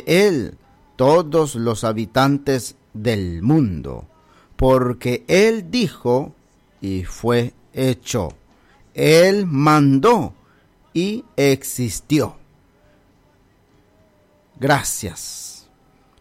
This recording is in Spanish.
Él todos los habitantes del mundo, porque Él dijo y fue hecho. Él mandó y existió. Gracias.